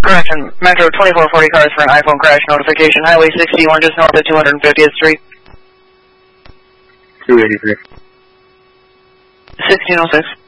Correction, Metro 2440 cars for an iPhone crash notification. Highway 61 just north of 250th Street. 283. 1606.